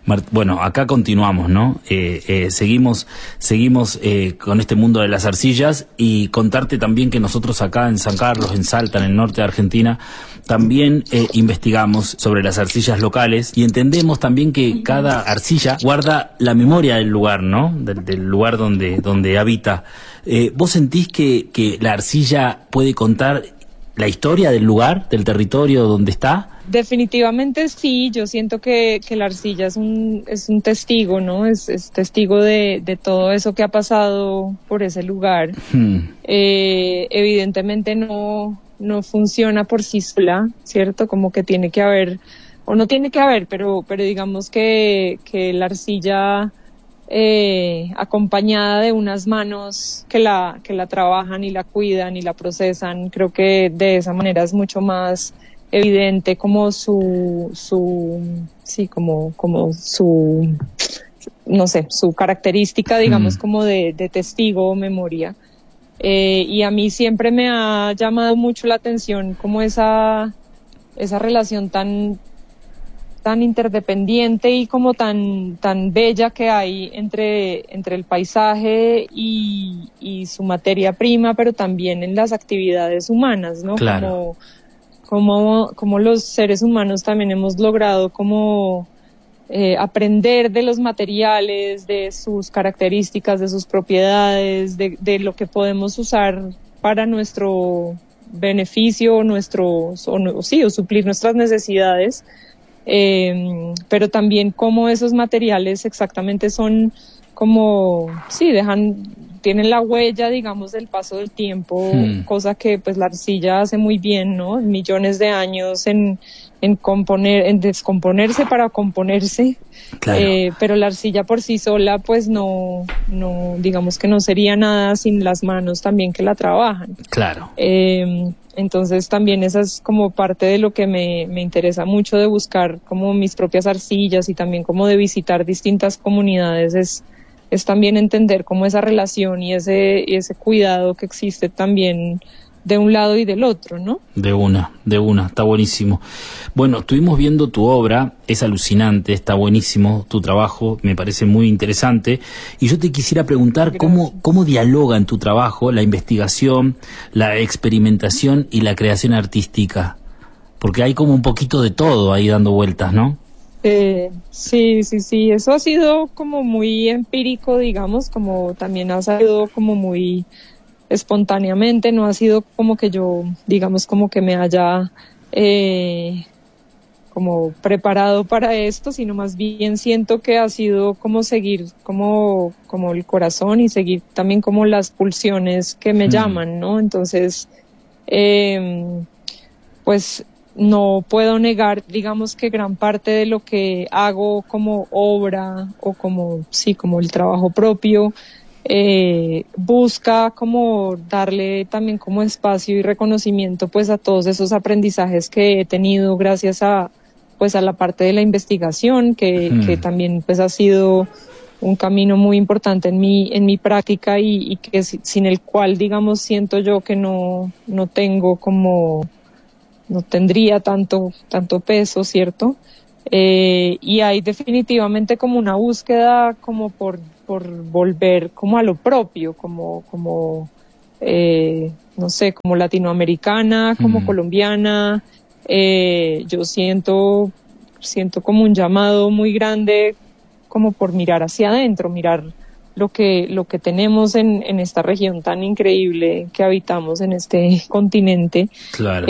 Bueno, acá continuamos, ¿no? Seguimos con este mundo de las arcillas, y contarte también que nosotros acá en San Carlos, en Salta, en el norte de Argentina, también investigamos sobre las arcillas locales, y entendemos también que cada arcilla guarda la memoria del lugar, ¿no? Del lugar donde habita. ¿Vos sentís que la arcilla puede contar la historia del lugar, del territorio donde está? Definitivamente sí, yo siento que la arcilla es un testigo, ¿no? Es testigo de todo eso que ha pasado por ese lugar. Evidentemente no funciona por sí sola, ¿cierto? Como que tiene que haber, o no tiene que haber, pero digamos que la arcilla acompañada de unas manos que la trabajan y la cuidan y la procesan, creo que de esa manera es mucho más evidente como su característica, digamos, como de testigo o memoria. Y a mí siempre me ha llamado mucho la atención como esa relación tan interdependiente y como tan bella que hay entre el paisaje y su materia prima, pero también en las actividades humanas, ¿no? Claro. Como los seres humanos también hemos logrado como aprender de los materiales, de sus características, de sus propiedades, de lo que podemos usar para nuestro beneficio, o suplir nuestras necesidades, pero también como esos materiales exactamente son como, tienen la huella, digamos, del paso del tiempo, cosa que pues la arcilla hace muy bien, ¿no? Millones de años en descomponerse para componerse. Claro. Pero la arcilla por sí sola pues no, digamos que no sería nada sin las manos también que la trabajan. Claro. Entonces también esa es como parte de lo que me interesa mucho de buscar como mis propias arcillas, y también como de visitar distintas comunidades, es también entender cómo esa relación y ese cuidado que existe también de un lado y del otro, ¿no? De una, está buenísimo. Bueno, estuvimos viendo tu obra, es alucinante, está buenísimo tu trabajo, me parece muy interesante, y yo te quisiera preguntar cómo dialoga en tu trabajo la investigación, la experimentación y la creación artística, porque hay como un poquito de todo ahí dando vueltas, ¿no? Sí, eso ha sido como muy empírico, digamos, como también ha salido como muy espontáneamente, no ha sido como que yo, digamos, como que me haya como preparado para esto, sino más bien siento que ha sido como seguir como el corazón y seguir también como las pulsiones que me llaman, ¿no? Entonces, pues no puedo negar, digamos, que gran parte de lo que hago como obra o como el trabajo propio busca como darle también como espacio y reconocimiento pues a todos esos aprendizajes que he tenido gracias a la parte de la investigación que también pues ha sido un camino muy importante en mi práctica y que sin el cual, digamos, siento yo que no tendría tanto peso, ¿cierto? Y hay definitivamente como una búsqueda como por volver como a lo propio, como no sé, como latinoamericana, como colombiana. Yo siento como un llamado muy grande como por mirar hacia adentro, mirar lo que tenemos en esta región tan increíble que habitamos en este continente. Claro.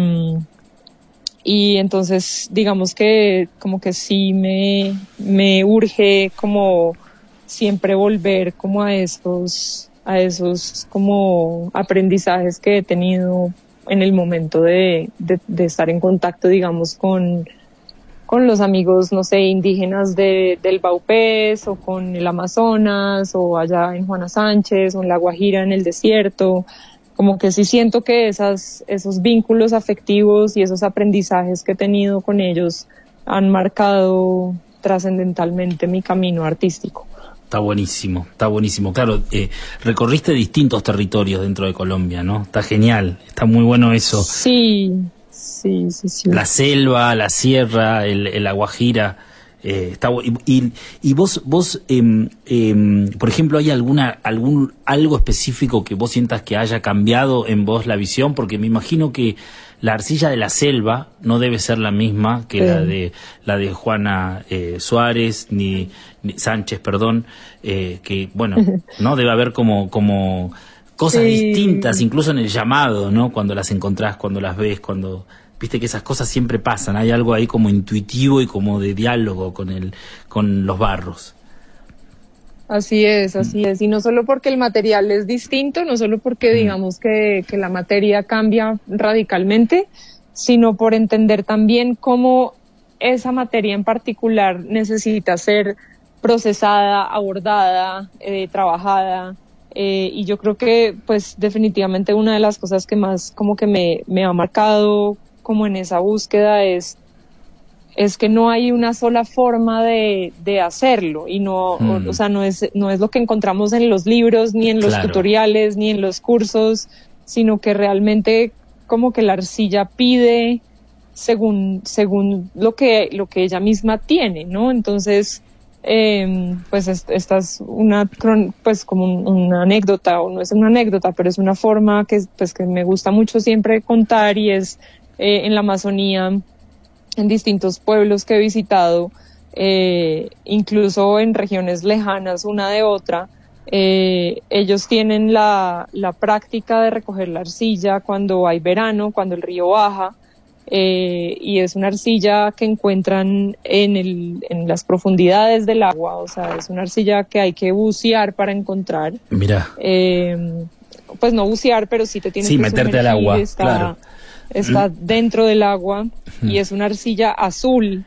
Y entonces digamos que como que sí me urge como siempre volver como a esos como aprendizajes que he tenido en el momento de estar en contacto, digamos, con los amigos, no sé, indígenas del Baupés, o con el Amazonas, o allá en Juana Sánchez, o en La Guajira, en el desierto. Como que sí siento que esos vínculos afectivos y esos aprendizajes que he tenido con ellos han marcado trascendentalmente mi camino artístico. Está buenísimo. Claro, recorriste distintos territorios dentro de Colombia, ¿no? Está genial, está muy bueno eso. Sí. La selva, la sierra, la Guajira, Y vos por ejemplo, ¿hay algo específico que vos sientas que haya cambiado en vos la visión? Porque me imagino que la arcilla de la selva no debe ser la misma que la de Juana Suárez, ni Sánchez, perdón, que bueno, no debe haber como cosas distintas, incluso en el llamado, ¿no? Cuando las encontrás, cuando las ves, cuando viste que esas cosas siempre pasan, hay algo ahí como intuitivo y como de diálogo con los barros. Así es, y no solo porque el material es distinto, no solo porque digamos que la materia cambia radicalmente, sino por entender también cómo esa materia en particular necesita ser procesada, abordada, trabajada, y yo creo que pues definitivamente una de las cosas que más como que me ha marcado como en esa búsqueda es que no hay una sola forma de hacerlo y no, o sea, no es lo que encontramos en los libros, ni en los tutoriales, ni en los cursos, sino que realmente como que la arcilla pide según lo que ella misma tiene, ¿no? Entonces, pues esta es pues como una anécdota, o no es una anécdota, pero es una forma que me gusta mucho siempre contar, y es en la Amazonía, en distintos pueblos que he visitado, incluso en regiones lejanas una de otra, ellos tienen la práctica de recoger la arcilla cuando hay verano, cuando el río baja, y es una arcilla que encuentran en las profundidades del agua, o sea, es una arcilla que hay que bucear para encontrar. Mira. Pues no bucear, pero sí te tienes que meterte al agua, claro. Está dentro del agua y es una arcilla azul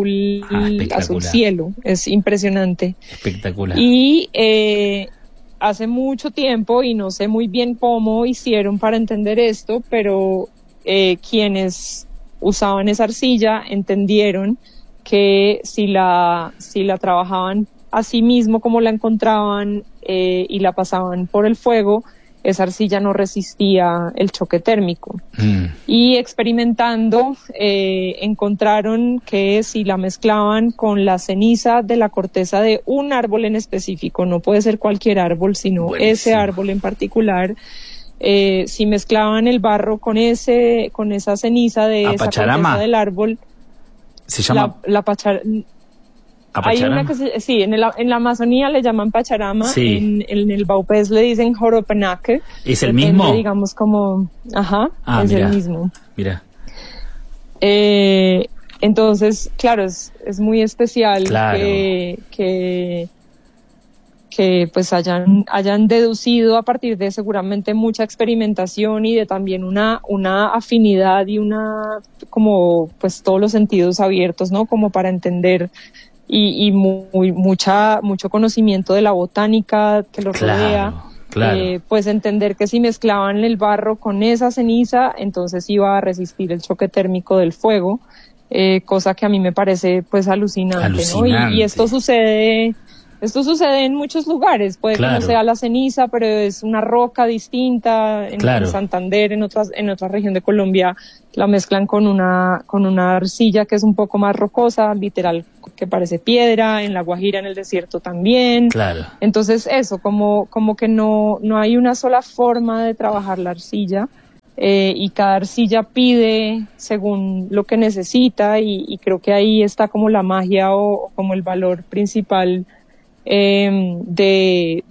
cielo, es impresionante. Espectacular. Y hace mucho tiempo, y no sé muy bien cómo hicieron para entender esto, pero quienes usaban esa arcilla entendieron que si la trabajaban así mismo como la encontraban y la pasaban por el fuego, esa arcilla no resistía el choque térmico. Y experimentando, encontraron que si la mezclaban con la ceniza de la corteza de un árbol en específico, no puede ser cualquier árbol, sino Buenísimo. Ese árbol en particular, si mezclaban el barro con esa ceniza de esa corteza del árbol, se llama hay una que sí, en la Amazonía le llaman pacharama, sí. en el Baupés le dicen joropenaque. ¿Es el mismo? Digamos como, es mira, el mismo. Mira. Entonces, claro, es muy especial que pues hayan deducido a partir de seguramente mucha experimentación y de también una afinidad y como pues todos los sentidos abiertos, ¿no? Como para entender y mucho conocimiento de la botánica que los rodea, pues entender que si mezclaban el barro con esa ceniza, entonces iba a resistir el choque térmico del fuego, cosa que a mí me parece pues alucinante. ¿No? Y esto sucede en muchos lugares, puede que no sea la ceniza, pero es una roca distinta, en Santander, en otra región de Colombia la mezclan con una arcilla que es un poco más rocosa, literal, que parece piedra, en La Guajira, en el desierto también. Entonces eso, como que no hay una sola forma de trabajar la arcilla, y cada arcilla pide según lo que necesita, y creo que ahí está como la magia o como el valor principal de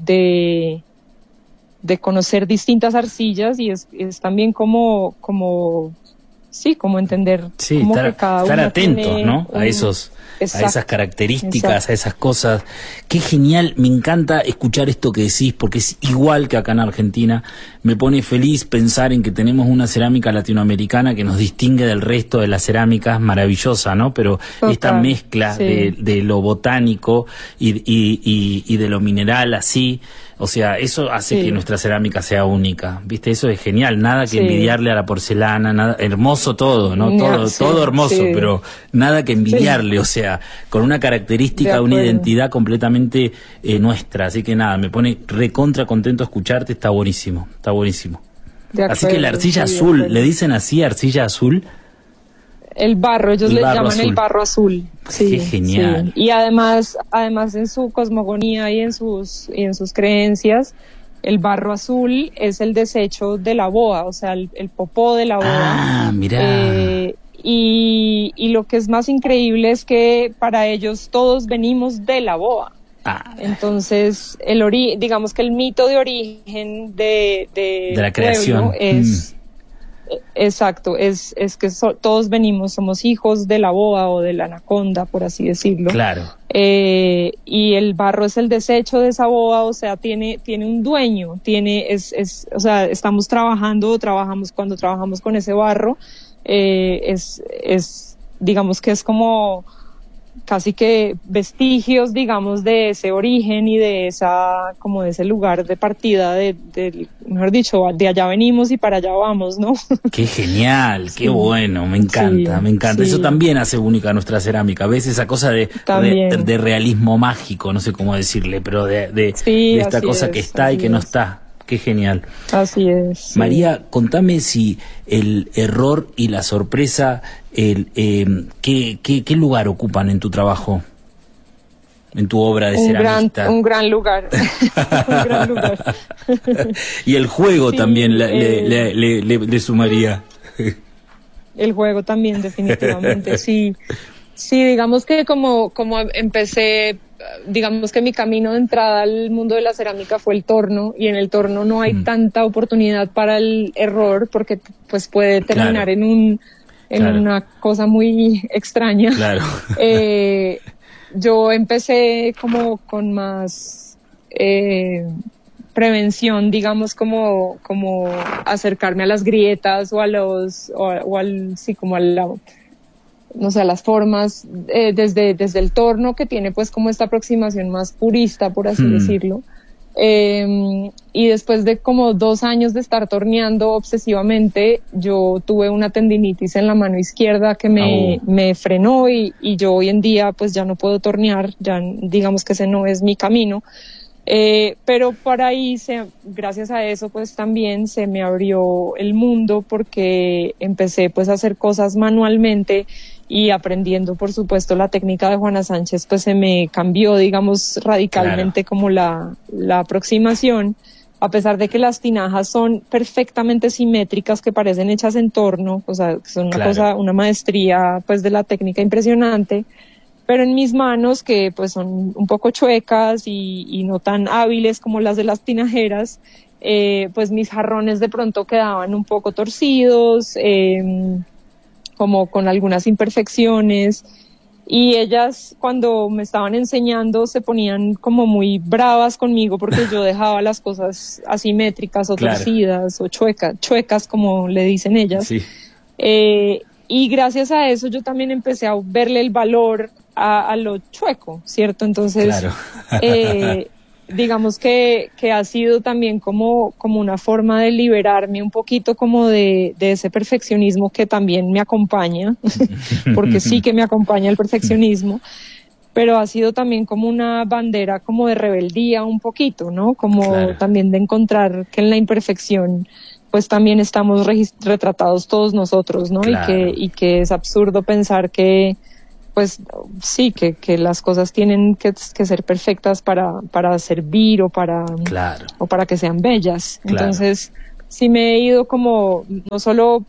conocer distintas arcillas, y es también como entender como estar, que cada estar una atentos, tiene ¿no? A esas características, a esas cosas. Qué genial, me encanta escuchar esto que decís, porque es igual que acá en Argentina. Me pone feliz pensar en que tenemos una cerámica latinoamericana que nos distingue del resto de las cerámicas, maravillosa, ¿no? Pero esta mezcla de lo botánico y de lo mineral así, o sea, eso hace que nuestra cerámica sea única, ¿viste? Eso es genial, nada que envidiarle a la porcelana, nada, hermoso todo, ¿no? Todo hermoso, pero nada que envidiarle, o sea, con una característica, una identidad completamente nuestra, así que nada, me pone recontra contento escucharte, está buenísimo. Así que la arcilla azul, ¿le dicen así, arcilla azul? El barro, ellos le llaman azul. El barro azul. Sí, qué genial. Sí. Y además en su cosmogonía y en sus creencias, el barro azul es el desecho de la boa, o sea, el popó de la boa. Ah, mirá. Y lo que es más increíble es que para ellos todos venimos de la boa. Entonces, digamos que el mito de origen de la creación es exacto, es que todos somos hijos de la boa o de la anaconda, por así decirlo. Claro. Y el barro es el desecho de esa boa, o sea, tiene un dueño, o sea, cuando trabajamos con ese barro, digamos que es como casi que vestigios, digamos, de ese origen y de ese lugar de partida mejor dicho, de allá venimos y para allá vamos, ¿no? Qué genial, qué bueno, me encanta, me encanta. Sí. Eso también hace única nuestra cerámica, ¿ves? Esa cosa de realismo mágico, no sé cómo decirle, pero de esta cosa que está y que no está. Qué genial. Así es. Sí. María, contame si el error y la sorpresa, ¿qué lugar ocupan en tu trabajo? En tu obra de ceramista. Un gran lugar. Un gran lugar. Y el juego también le sumaría. El juego también, definitivamente, sí. Sí, digamos que como empecé, digamos que mi camino de entrada al mundo de la cerámica fue el torno, y en el torno no hay tanta oportunidad para el error, porque pues puede terminar en una cosa muy extraña. Claro. Yo empecé como con más prevención, digamos, como acercarme a las grietas o a las formas desde el torno, que tiene pues como esta aproximación más purista, por así decirlo. Y después de como 2 años de estar torneando obsesivamente, yo tuve una tendinitis en la mano izquierda que me frenó y yo hoy en día pues ya no puedo tornear, ya digamos que ese no es mi camino. Pero por ahí, gracias a eso, pues también se me abrió el mundo, porque empecé pues a hacer cosas manualmente, y aprendiendo, por supuesto, la técnica de Juana Sánchez, pues se me cambió, digamos, radicalmente como la aproximación, a pesar de que las tinajas son perfectamente simétricas, que parecen hechas en torno, o sea, son una maestría pues de la técnica impresionante. Pero en mis manos, que pues son un poco chuecas y no tan hábiles como las de las tinajeras, pues mis jarrones de pronto quedaban un poco torcidos, como con algunas imperfecciones, y ellas, cuando me estaban enseñando, se ponían como muy bravas conmigo porque yo dejaba las cosas asimétricas o torcidas o chuecas como le dicen ellas. Sí. Y gracias a eso yo también empecé a verle el valor a lo chueco, ¿cierto? Entonces, digamos que ha sido también como una forma de liberarme un poquito como de ese perfeccionismo que también me acompaña, porque sí que me acompaña el perfeccionismo, pero ha sido también como una bandera como de rebeldía un poquito, ¿no? Como también de encontrar que en la imperfección pues también estamos retratados todos nosotros, ¿no? Y que es absurdo pensar que pues sí, que las cosas tienen que ser perfectas para servir o para que sean bellas. Entonces, sí me he ido como, no solo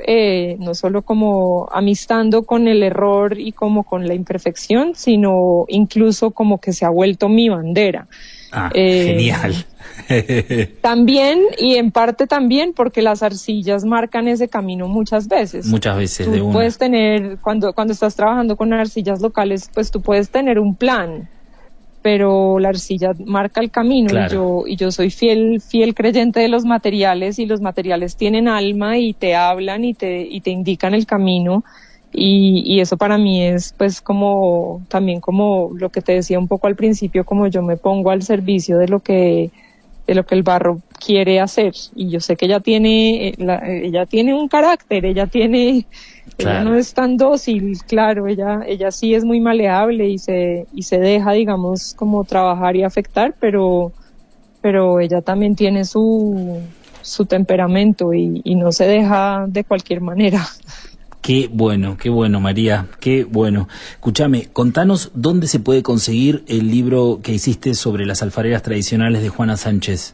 como amistando con el error y como con la imperfección, sino incluso como que se ha vuelto mi bandera. Genial. También, y en parte también porque las arcillas marcan ese camino muchas veces. Muchas veces, tú de una. Puedes tener, cuando estás trabajando con arcillas locales, pues tú puedes tener un plan, pero la arcilla marca el camino. Y yo soy fiel creyente de los materiales, y los materiales tienen alma y te hablan y te indican el camino. Y eso para mí es pues como también como lo que te decía un poco al principio, como yo me pongo al servicio de lo que el barro quiere hacer, y yo sé que ella tiene un carácter, ella no es tan dócil, ella sí es muy maleable y se deja, digamos, como trabajar y afectar, pero ella también tiene su temperamento y no se deja de cualquier manera. Qué bueno, María, qué bueno. Escúchame, contanos dónde se puede conseguir el libro que hiciste sobre las alfareras tradicionales de Juana Sánchez.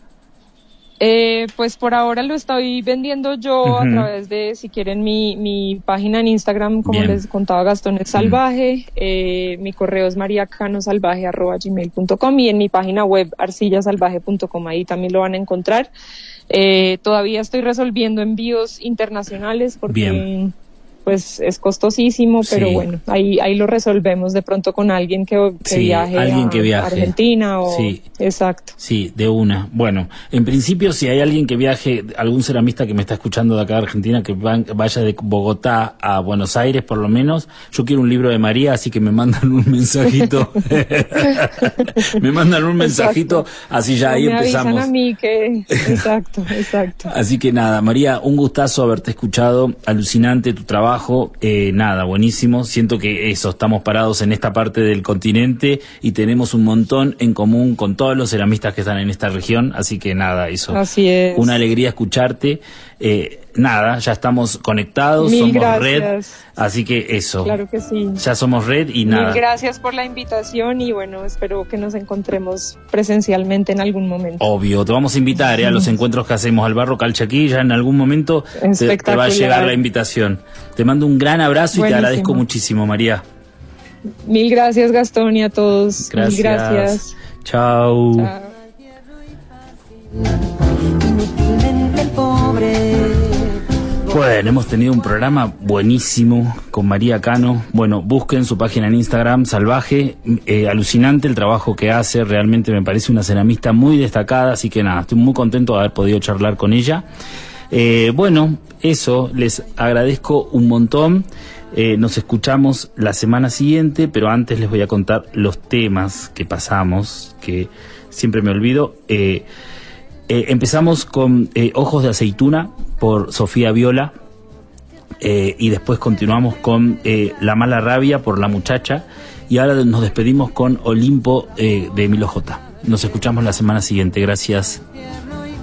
Pues por ahora lo estoy vendiendo yo a través de, si quieren, mi página en Instagram, como Bien. les contaba, Gastón es Salvaje. Mi correo es mariacanosalvaje@gmail.com y en mi página web arcillasalvaje.com, ahí también lo van a encontrar. Todavía estoy resolviendo envíos internacionales porque Bien. pues es costosísimo, pero Sí. bueno, ahí lo resolvemos de pronto con alguien que Sí, viaje alguien que viaje. a Argentina o Sí. exacto. Sí, de una. Bueno, en principio, si hay alguien que viaje, algún ceramista que me está escuchando de acá de Argentina, que vaya de Bogotá a Buenos Aires, por lo menos, yo quiero un libro de María, así que me mandan un mensajito. Me mandan un mensajito, así ya ahí me empezamos. avisan a mí que exacto. Así que nada, María, un gustazo haberte escuchado, alucinante tu trabajo, nada, buenísimo, siento que eso, estamos parados en esta parte del continente y tenemos un montón en común con todos los ceramistas que están en esta región, así que nada, eso, Así es. una alegría escucharte, nada, ya estamos conectados, Mil somos gracias. red, así que eso, Claro que sí. ya somos red y nada. Mil gracias por la invitación y bueno, espero que nos encontremos presencialmente en algún momento. Obvio, te vamos a invitar a los encuentros que hacemos al Barro Calchaquí, ya en algún momento te va a Espectacular. llegar la invitación. Te mando un gran abrazo y Buenísimo. te agradezco muchísimo, María. Mil gracias, Gastón, y a todos. Gracias. Mil gracias. Chao. Chao. Bueno, hemos tenido un programa buenísimo con María Cano. Bueno, busquen su página en Instagram, Salvaje. Alucinante el trabajo que hace, realmente me parece una ceramista muy destacada, así que nada, estoy muy contento de haber podido charlar con ella. Bueno, eso, les agradezco un montón. Nos escuchamos la semana siguiente, pero antes les voy a contar los temas que pasamos, que siempre me olvido. Empezamos con Ojos de Aceituna por Sofía Viola, y después continuamos con La Mala Rabia por La Muchacha, y ahora nos despedimos con Olimpo de Milo J. Nos escuchamos la semana siguiente. Gracias.